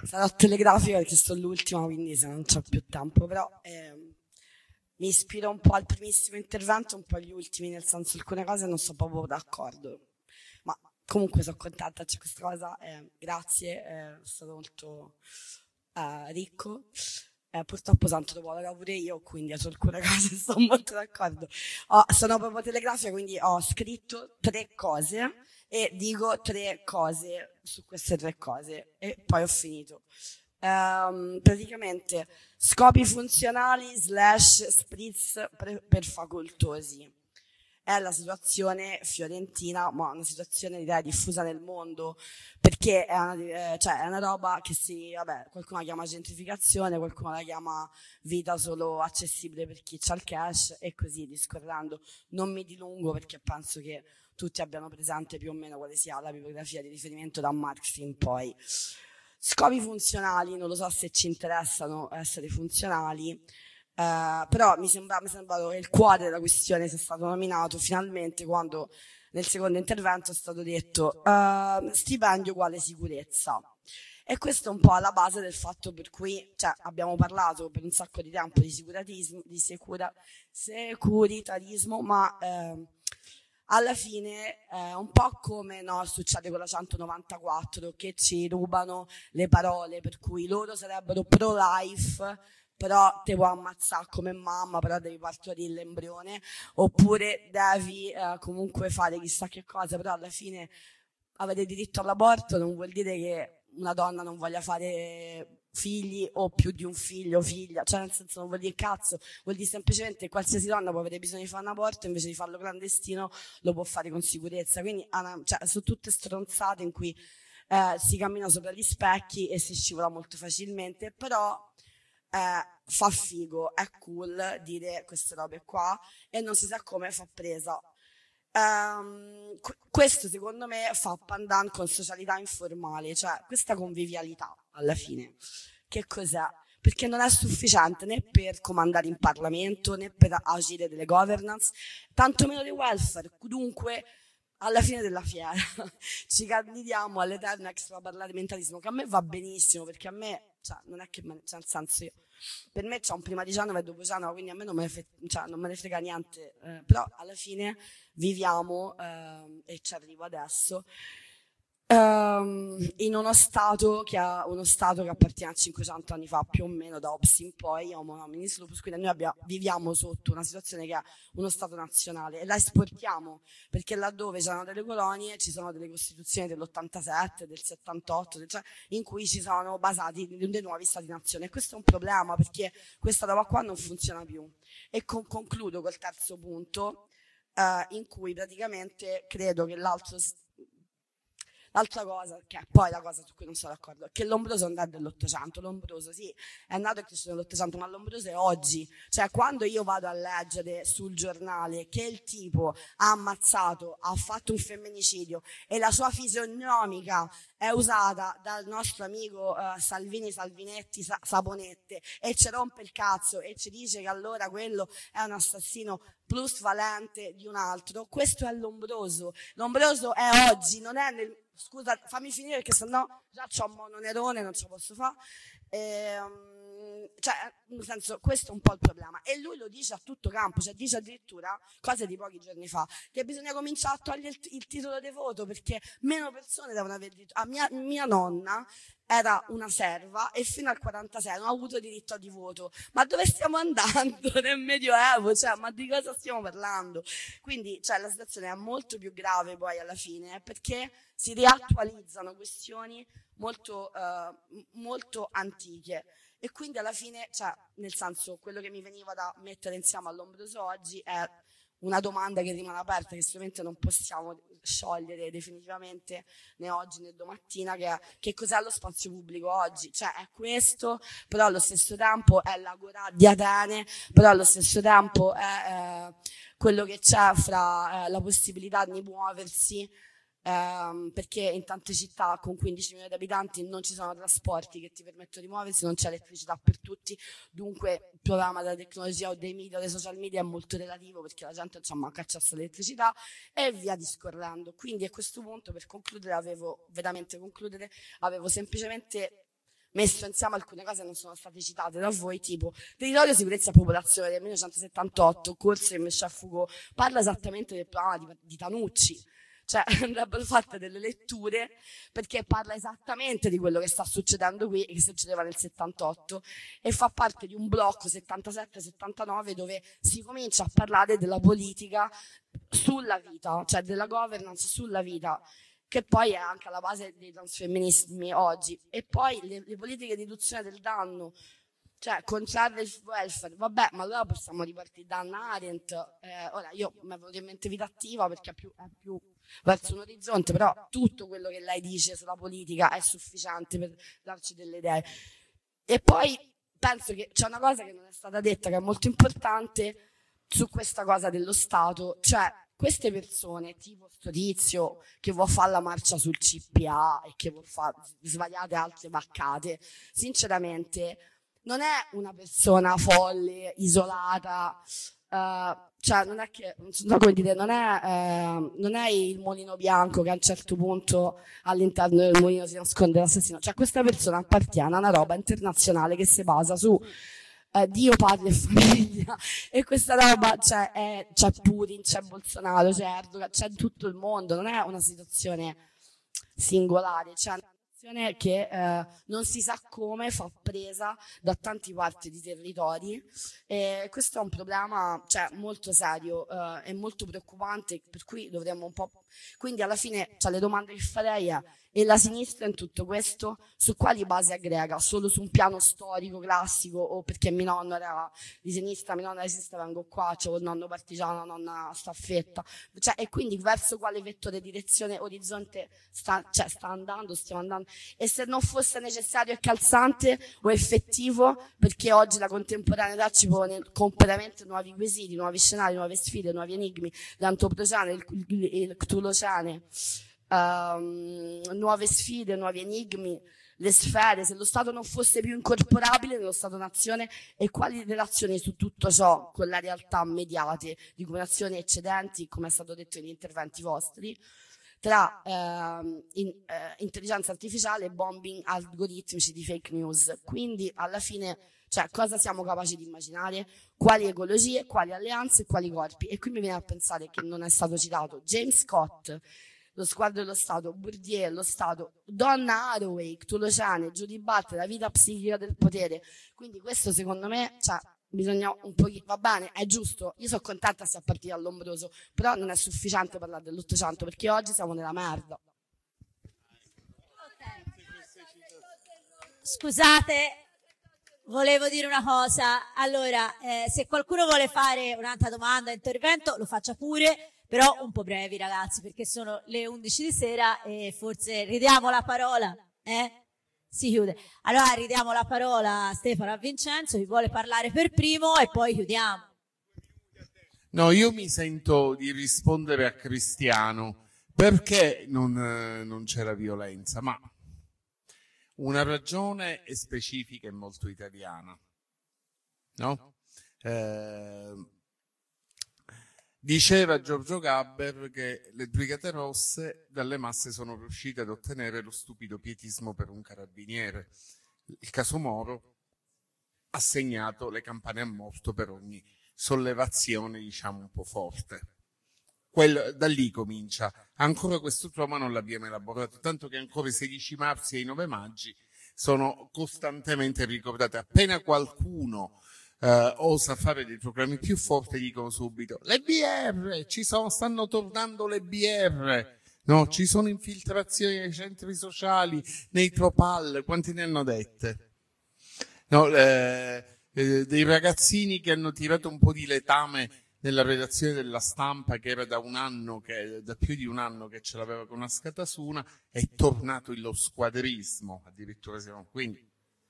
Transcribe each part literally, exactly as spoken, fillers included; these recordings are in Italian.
sarò telegrafica perché sto l'ultima, quindi se non c'ho più tempo, però ehm, mi ispiro un po' al primissimo intervento, un po' agli ultimi, nel senso alcune cose non sono proprio d'accordo, ma comunque sono contenta, c'è questa cosa, eh, grazie, è stato molto eh, ricco. Eh, purtroppo sono antropologa pure io, quindi su alcune cose sto molto d'accordo. Ho- sono proprio telegrafica, quindi ho scritto tre cose e dico tre cose su queste tre cose e poi ho finito. Ehm, praticamente scopi funzionali slash spritz pre- per facoltosi. È la situazione fiorentina, ma una situazione direi diffusa nel mondo, perché è una, eh, cioè è una roba che si, vabbè, qualcuno la chiama gentrificazione, qualcuno la chiama vita solo accessibile per chi ha il cash e così discorrendo. Non mi dilungo perché penso che tutti abbiano presente più o meno quale sia la bibliografia di riferimento da Marx in poi. Scopi funzionali, non lo so se ci interessano essere funzionali, eh, però mi sembra, mi sembra che il cuore della questione sia stato nominato finalmente quando nel secondo intervento è stato detto eh, stipendio uguale sicurezza. E questo è un po' alla base del fatto per cui, cioè, abbiamo parlato per un sacco di tempo di sicuratismo, di sicura, securitarismo, ma eh, alla fine è un po' come no, succede con la centonovantaquattro, che ci rubano le parole, per cui loro sarebbero pro-life, però ti può ammazzare come mamma, però devi partorire l'embrione, oppure devi eh, comunque fare chissà che cosa, però alla fine avere diritto all'aborto non vuol dire che una donna non voglia fare figli o più di un figlio o figlia, cioè nel senso non vuol dire cazzo, vuol dire semplicemente che qualsiasi donna può avere bisogno di fare un aborto, invece di farlo clandestino lo può fare con sicurezza, quindi cioè, sono tutte stronzate in cui eh, si cammina sopra gli specchi e si scivola molto facilmente, però eh, fa figo, è cool dire queste robe qua e non si sa come fa presa. Um, questo secondo me fa pandan con socialità informale, cioè questa convivialità alla fine. Che cos'è? Perché non è sufficiente né per comandare in Parlamento né per agire delle governance, tantomeno di welfare. Dunque, alla fine della fiera ci candidiamo all'eterno extraparlamentarismo, che a me va benissimo, perché a me, cioè, non è che, me, cioè, nel senso io, per me c'è un prima di Genova e dopo Genova, quindi a me non me ne, fe, cioè, non me ne frega niente, eh, però alla fine viviamo, eh, e ci arrivo adesso, ehm, in uno stato che ha uno stato che appartiene a cinquecento anni fa più o meno, da Hobbes in poi, Homo hominis lupus, quindi noi abbiamo, viviamo sotto una situazione che è uno stato nazionale e la esportiamo perché laddove c'erano delle colonie ci sono delle costituzioni dell'ottantasette, del settantotto, del, cioè, in cui ci sono basati dei nuovi stati nazione e questo è un problema perché questa roba qua non funziona più. E con, concludo col terzo punto, eh, in cui praticamente credo che l'altro L'altra cosa, che è poi la cosa su cui non sono d'accordo, è che l'ombroso non è dell'Ottocento, l'ombroso sì, è nato e cresciuto nell'Ottocento, ma l'ombroso è oggi. Cioè, quando io vado a leggere sul giornale che il tipo ha ammazzato, ha fatto un femminicidio e la sua fisionomica è usata dal nostro amico uh, Salvini Salvinetti Sa- Saponette e ci rompe il cazzo e ci dice che allora quello è un assassino plus valente di un altro, questo è l'ombroso. L'ombroso è oggi, non è nel... Scusa, fammi finire perché sennò già c'ho un mononerone, non ce la posso fare. Ehm, cioè, nel senso, questo è un po' il problema. E lui lo dice a tutto campo, cioè dice addirittura, cose di pochi giorni fa, che bisogna cominciare a togliere il, il titolo di voto perché meno persone devono avere diritto. A mia, mia nonna era una serva e fino al quarantasei non ha avuto diritto di voto. Ma dove stiamo andando nel Medioevo? Cioè, ma di cosa stiamo parlando? Quindi, cioè, la situazione è molto più grave poi alla fine, perché si riattualizzano questioni molto, eh, molto antiche. E quindi alla fine, cioè, nel senso, quello che mi veniva da mettere insieme all'ombroso oggi è una domanda che rimane aperta, che sicuramente non possiamo sciogliere definitivamente né oggi né domattina, che è che cos'è lo spazio pubblico oggi? Cioè è questo, però allo stesso tempo è l'agorà di Atene, però allo stesso tempo è eh, quello che c'è fra eh, la possibilità di muoversi, ehm, perché in tante città con quindici milioni di abitanti non ci sono trasporti che ti permettono di muoversi, non c'è elettricità per tutti, dunque il programma della tecnologia o dei media o dei social media è molto relativo perché la gente non ha manco accesso all'elettricità e via discorrendo. Quindi a questo punto, per concludere, avevo veramente concludere, avevo semplicemente messo insieme alcune cose che non sono state citate da voi, tipo territorio, sicurezza e popolazione del millenovecentosettantotto, corso di Michel Foucault, parla esattamente del problema di, di Tanucci. Cioè andrebbero fatte delle letture perché parla esattamente di quello che sta succedendo qui e che succedeva nel settantotto e fa parte di un blocco settantasette settantanove dove si comincia a parlare della politica sulla vita, cioè della governance sulla vita, che poi è anche alla base dei transfemminismi oggi. E poi le, le politiche di riduzione del danno, cioè contrarre il welfare, vabbè, ma allora possiamo ripartire da Hannah Arendt. Eh, ora io mi avevo in mente vita attiva perché è più, è più verso un orizzonte, però tutto quello che lei dice sulla politica è sufficiente per darci delle idee. E poi penso che c'è una cosa che non è stata detta, che è molto importante su questa cosa dello Stato, cioè queste persone, tipo sto tizio che vuol fare la marcia sul C P A e che vuol fare svariate altre vaccate, sinceramente non è una persona folle, isolata, uh, cioè non è che, non so come dire, non è, eh, non è il mulino bianco che a un certo punto all'interno del mulino si nasconde l'assassino, cioè questa persona appartiene a una roba internazionale che si basa su eh, Dio, padre e famiglia, e questa roba cioè, è, c'è Putin, c'è Bolsonaro, c'è Erdogan, c'è in tutto il mondo, non è una situazione singolare, c'è una situazione che eh, non si sa come fa presa da tanti parti di territori, e questo è un problema cioè, molto serio eh, e molto preoccupante, per cui dovremmo un po', quindi alla fine cioè, le domande che farei è: e la sinistra in tutto questo su quali basi aggrega? Solo su un piano storico classico, o perché mio nonno era di sinistra, mio nonno era di sinistra, vengo qua, c'ho il nonno partigiano, nonna staffetta, cioè, e quindi verso quale vettore, direzione, orizzonte sta, cioè, sta andando, stiamo andando? E se non fosse necessario e calzante o effettivo, perché oggi la contemporaneità ci pone completamente nuovi quesiti, nuovi scenari, nuove sfide, nuovi enigmi, l'antropocene, il, il, il ctulocene, um, nuove sfide, nuovi enigmi, le sfere, se lo Stato non fosse più incorporabile nello Stato-nazione, e quali relazioni su tutto ciò con la realtà mediate di come nazioni eccedenti, come è stato detto negli interventi vostri, tra eh, in, eh, intelligenza artificiale e bombing algoritmici di fake news. Quindi alla fine, cioè, cosa siamo capaci di immaginare? Quali ecologie, quali alleanze, quali corpi? E qui mi viene a pensare che non è stato citato James Scott, Lo sguardo dello Stato, Bourdieu, lo Stato, Donna Haraway, Ctulocene, Judy Butler, la vita psichica del potere. Quindi questo secondo me, cioè, bisogna un pochino, va bene, è giusto, io sono contenta se a partire dall'ombroso, però non è sufficiente parlare dell'Ottocento, perché oggi siamo nella merda. Scusate, volevo dire una cosa. Allora, eh, se qualcuno vuole fare un'altra domanda, intervento, lo faccia pure, però un po' brevi, ragazzi, perché sono le undici di sera e forse ridiamo la parola, eh? Si chiude. Allora ridiamo la parola a Stefano e a Vincenzo, chi vuole parlare per primo, e poi chiudiamo. No, io mi sento di rispondere a Cristiano. Perché non, eh, non c'era violenza? Ma una ragione è specifica e molto italiana, no? Eh, diceva Giorgio Gaber che le Brigate Rosse dalle masse sono riuscite ad ottenere lo stupido pietismo per un carabiniere. Il caso Moro ha segnato le campane a morto per ogni sollevazione, diciamo, un po' forte. Quello, da lì comincia. Ancora questo trauma non l'abbiamo elaborato, tanto che ancora i sedici marzi e i nove maggi sono costantemente ricordati. Appena qualcuno eh, osa fare dei programmi più forti, dicono subito: le B R, ci sono, stanno tornando le B R, no, ci sono infiltrazioni nei centri sociali, nei Tropal, quanti ne hanno dette? No, eh, eh, dei ragazzini che hanno tirato un po' di letame nella redazione della Stampa, che era da un anno, che, da più di un anno che ce l'aveva con una scatasuna, è tornato lo squadrismo, addirittura siamo quindi.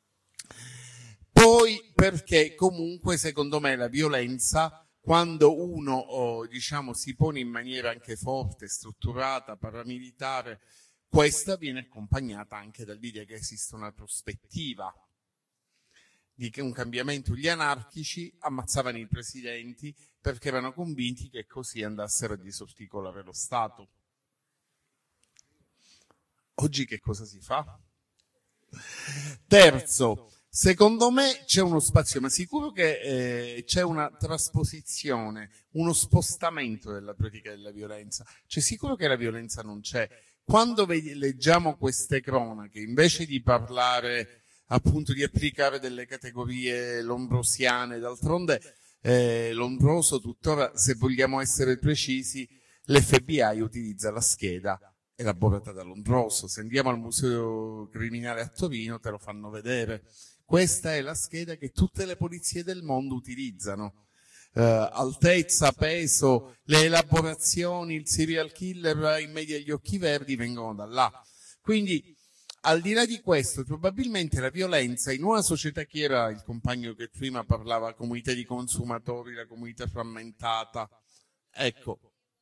Poi perché comunque secondo me la violenza, quando uno oh, diciamo si pone in maniera anche forte, strutturata, paramilitare, questa viene accompagnata anche dall'idea che esiste una prospettiva di un cambiamento. Gli anarchici ammazzavano i presidenti perché erano convinti che così andassero a disarticolare lo Stato. Oggi che cosa si fa? Terzo, secondo me c'è uno spazio, ma sicuro che eh, c'è una trasposizione, uno spostamento della pratica della violenza. C'è sicuro che la violenza non c'è. Quando vedi, leggiamo queste cronache, invece di parlare appunto di applicare delle categorie lombrosiane, d'altronde eh, Lombroso tuttora, se vogliamo essere precisi, l'F B I utilizza la scheda elaborata da Lombroso. Se andiamo al Museo Criminale a Torino te lo fanno vedere. Questa è la scheda che tutte le polizie del mondo utilizzano. Uh, altezza, peso, le elaborazioni, il serial killer in media gli occhi verdi vengono da là. Quindi, al di là di questo, probabilmente la violenza in una società, chi era il compagno che prima parlava, comunità di consumatori, la comunità frammentata, ecco,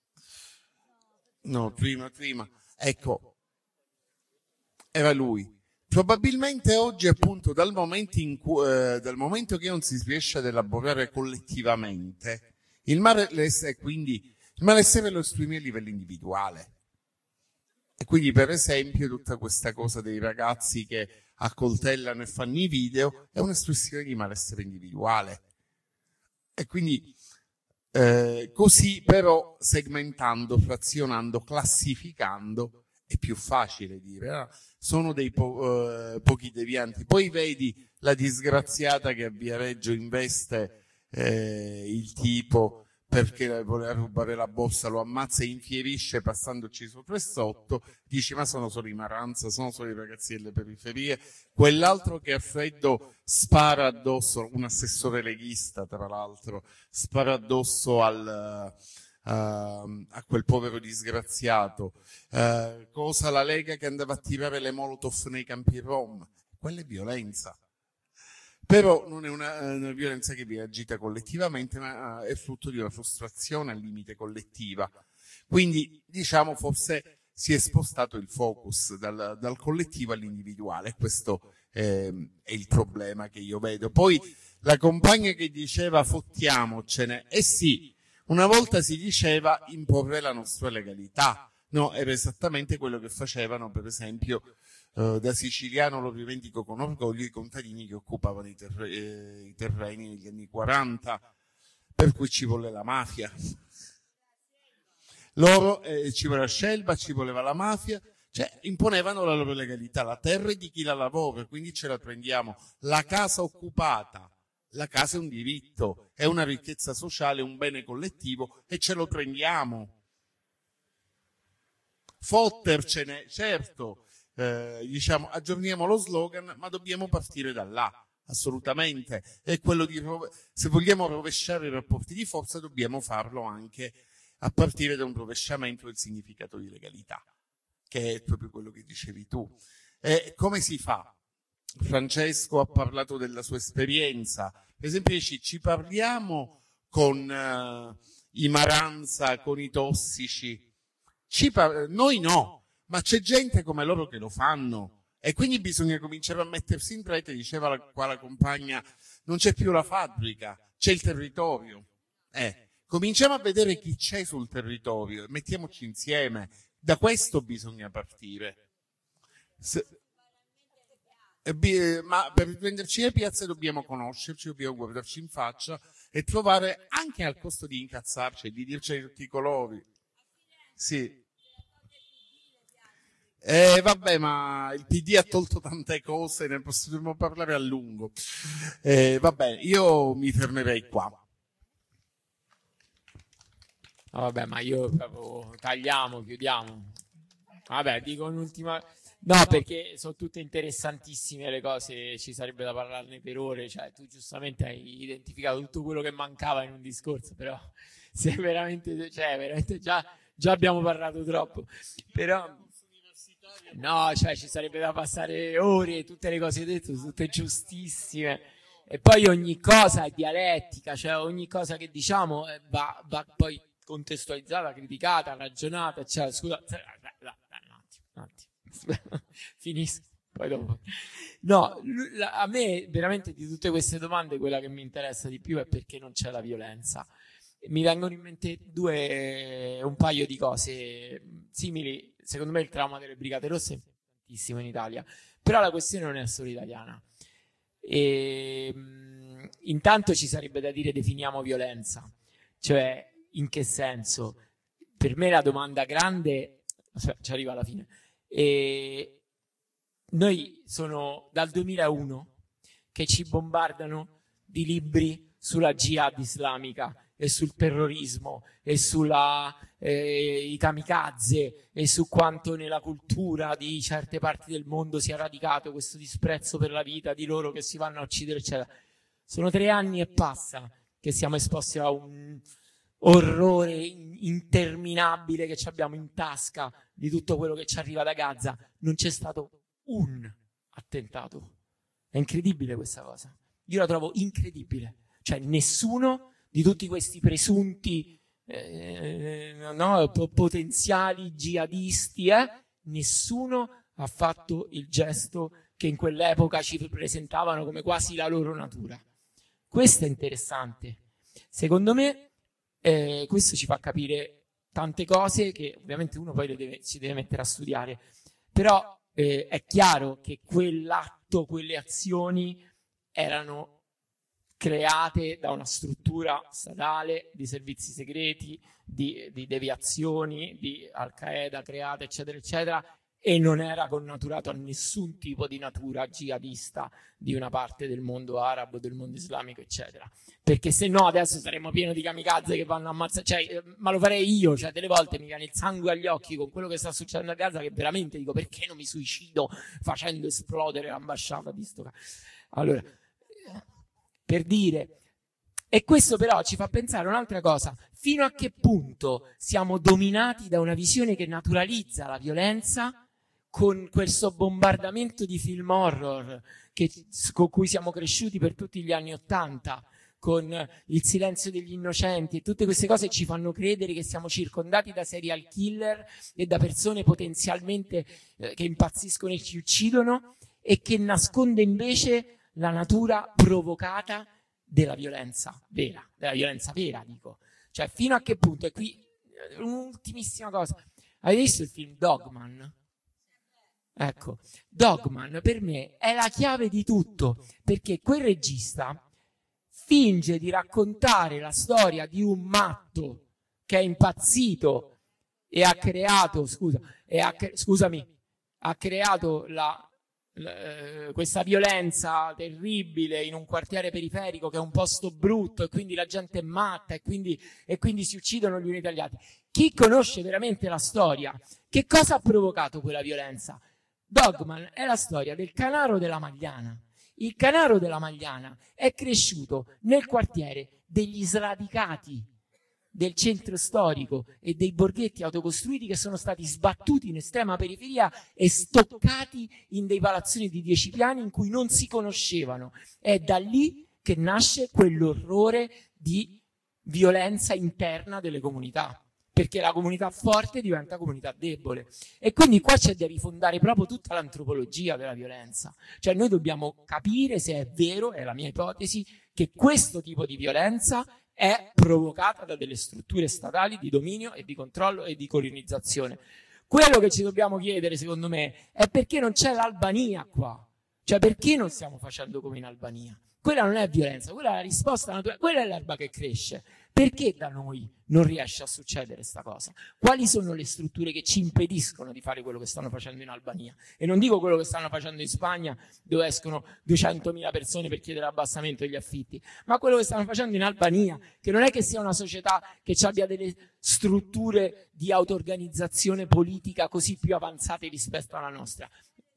no, prima, prima, ecco, era lui. Probabilmente oggi, appunto, dal momento, in cui, eh, dal momento che non si riesce ad elaborare collettivamente, il malessere, quindi, il malessere lo esprime a livello individuale. E quindi, per esempio, tutta questa cosa dei ragazzi che accoltellano e fanno i video è un'espressione di malessere individuale. E quindi, eh, così però, segmentando, frazionando, classificando, è più facile dire, ah, sono dei po- eh, pochi devianti. Poi vedi la disgraziata che a Viareggio investe eh, il tipo perché voleva rubare la borsa, lo ammazza e infierisce passandoci sopra e sotto, dici ma sono solo i Maranza, sono solo i ragazzi delle periferie. Quell'altro che a freddo spara addosso, un assessore leghista tra l'altro, spara addosso al... Uh, a quel povero disgraziato, uh, cosa la Lega che andava a tirare le molotov nei campi rom, quella è violenza, però non è una, una violenza che viene agita collettivamente, ma uh, è frutto di una frustrazione al limite collettiva. Quindi diciamo forse si è spostato il focus dal, dal collettivo all'individuale, questo è, è il problema che io vedo. Poi la compagna che diceva fottiamocene, eh sì, una volta si diceva imporre la nostra legalità, no, era esattamente quello che facevano, per esempio, eh, da siciliano lo rivendico con orgoglio, i contadini che occupavano i, terre- eh, i terreni negli anni quaranta, per cui ci volle la mafia. Loro, eh, ci voleva Scelba, ci voleva la mafia, cioè imponevano la loro legalità, la terra è di chi la lavora, quindi ce la prendiamo, la casa occupata. La casa è un diritto, è una ricchezza sociale, un bene collettivo e ce lo prendiamo. Fottercene, certo, eh, diciamo, aggiorniamo lo slogan, ma dobbiamo partire da là, assolutamente. È quello di, se vogliamo rovesciare i rapporti di forza, dobbiamo farlo anche a partire da un rovesciamento del significato di legalità, che è proprio quello che dicevi tu. E come si fa? Francesco ha parlato della sua esperienza, per esempio dici, ci parliamo con uh, i Maranza, con i tossici, ci par- noi no, ma c'è gente come loro che lo fanno e quindi bisogna cominciare a mettersi in rete, diceva la, qua la compagna, non c'è più la fabbrica, c'è il territorio, eh, cominciamo a vedere chi c'è sul territorio e mettiamoci insieme, da questo bisogna partire. Se, ma per prenderci le piazze dobbiamo conoscerci, dobbiamo guardarci in faccia e trovare, anche al costo di incazzarci e di dirci tutti i colori. Sì. Eh, vabbè, ma il P D ha tolto tante cose, ne possiamo parlare a lungo. Eh, vabbè, io mi fermerei qua. No, vabbè, ma io proprio tagliamo, chiudiamo. Vabbè, dico un'ultima... No, perché sono tutte interessantissime le cose, ci sarebbe da parlarne per ore, cioè tu giustamente hai identificato tutto quello che mancava in un discorso, però se veramente, cioè veramente già, già abbiamo parlato troppo, però no, cioè ci sarebbe da passare ore, tutte le cose dette sono tutte giustissime e poi ogni cosa è dialettica, cioè ogni cosa che diciamo va, va poi contestualizzata, criticata, ragionata, cioè scusa, dai, dai, dai, un attimo, un attimo. Finisco poi dopo. No, a me veramente di tutte queste domande quella che mi interessa di più è perché non c'è la violenza. Mi vengono in mente due un paio di cose simili. Secondo me il trauma delle Brigate Rosse tantissimo in Italia, però la questione non è solo italiana. E, mh, intanto ci sarebbe da dire definiamo violenza, cioè in che senso? Per me la domanda grande, cioè, ci arriva alla fine, e noi sono dal duemilauno che ci bombardano di libri sulla jihad islamica e sul terrorismo e sulla eh, i kamikaze e su quanto nella cultura di certe parti del mondo sia radicato questo disprezzo per la vita di loro che si vanno a uccidere, eccetera. Sono tre anni e passa che siamo esposti a un orrore interminabile che ci abbiamo in tasca di tutto quello che ci arriva da Gaza. Non c'è stato un attentato. È incredibile questa cosa. Io la trovo incredibile. Cioè nessuno di tutti questi presunti eh, no, potenziali jihadisti, eh, nessuno ha fatto il gesto che in quell'epoca ci presentavano come quasi la loro natura. Questo è interessante. Secondo me eh, questo ci fa capire tante cose che ovviamente uno poi le deve, si deve mettere a studiare. Però eh, è chiaro che quell'atto, quelle azioni erano create da una struttura statale di servizi segreti, di, di deviazioni, di Al-Qaeda create, eccetera, eccetera, e non era connaturato a nessun tipo di natura jihadista di una parte del mondo arabo, del mondo islamico, eccetera. Perché se no adesso saremmo pieni di kamikaze che vanno a ammazzare, cioè, ma lo farei io, cioè delle volte mi viene il sangue agli occhi con quello che sta succedendo a Gaza, che veramente dico perché non mi suicido facendo esplodere l'ambasciata di sto ca-. Allora, per dire, e questo però ci fa pensare un'altra cosa: fino a che punto siamo dominati da una visione che naturalizza la violenza con questo bombardamento di film horror che, con cui siamo cresciuti per tutti gli anni Ottanta, con Il silenzio degli innocenti, e tutte queste cose ci fanno credere che siamo circondati da serial killer e da persone potenzialmente eh, che impazziscono e ci uccidono, e che nasconde invece la natura provocata della violenza vera, della violenza vera, dico. Cioè, fino a che punto? E qui, un'ultimissima cosa. Avete visto il film Dogman? Ecco, Dogman per me è la chiave di tutto, perché quel regista finge di raccontare la storia di un matto che è impazzito e ha creato, scusa, e ha, scusami, ha creato la questa violenza terribile in un quartiere periferico che è un posto brutto, e quindi la gente è matta e quindi, e quindi si uccidono gli uni dagli altri. Chi conosce veramente la storia, che cosa ha provocato quella violenza? Dogman è la storia del Canaro della Magliana. Il Canaro della Magliana è cresciuto nel quartiere degli sradicati del centro storico e dei borghetti autocostruiti che sono stati sbattuti in estrema periferia e stoccati in dei palazzoni di dieci piani in cui non si conoscevano. È da lì che nasce quell'orrore di violenza interna delle comunità, perché la comunità forte diventa comunità debole. E quindi qua c'è da rifondare proprio tutta l'antropologia della violenza. Cioè noi dobbiamo capire se è vero, è la mia ipotesi, che questo tipo di violenza è provocata da delle strutture statali di dominio e di controllo e di colonizzazione. Quello che ci dobbiamo chiedere, secondo me, è perché non c'è l'Albania qua. Cioè, perché non stiamo facendo come in Albania? Quella non è violenza, quella è la risposta naturale, quella è l'erba che cresce. Perché da noi non riesce a succedere sta cosa? Quali sono le strutture che ci impediscono di fare quello che stanno facendo in Albania? E non dico quello che stanno facendo in Spagna, dove escono duecentomila persone per chiedere l'abbassamento degli affitti, ma quello che stanno facendo in Albania, che non è che sia una società che abbia delle strutture di auto-organizzazione politica così più avanzate rispetto alla nostra.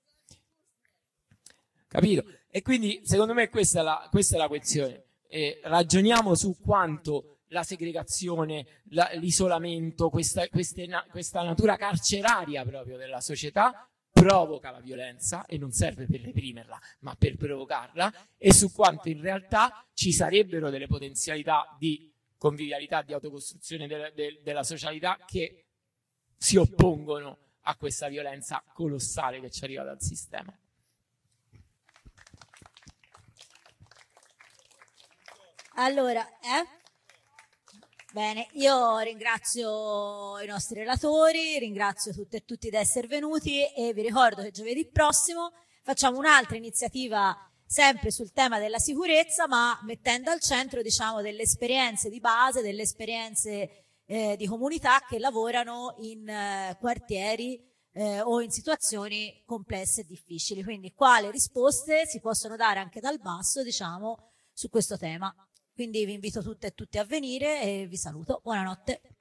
Capito? E quindi, secondo me, questa è la, questa è la questione. Eh, ragioniamo su quanto la segregazione, la, l'isolamento, questa, queste, questa natura carceraria proprio della società provoca la violenza, e non serve per reprimerla, ma per provocarla, e su quanto in realtà ci sarebbero delle potenzialità di convivialità, di autocostruzione de, de, della socialità che si oppongono a questa violenza colossale che ci arriva dal sistema. Allora, eh? Bene, io ringrazio i nostri relatori, ringrazio tutte e tutti di essere venuti e vi ricordo che giovedì prossimo facciamo un'altra iniziativa sempre sul tema della sicurezza, ma mettendo al centro, diciamo, delle esperienze di base, delle esperienze eh, di comunità che lavorano in eh, quartieri eh, o in situazioni complesse e difficili. Quindi quali risposte si possono dare anche dal basso, diciamo, su questo tema. Quindi vi invito tutte e tutti a venire e vi saluto. Buonanotte.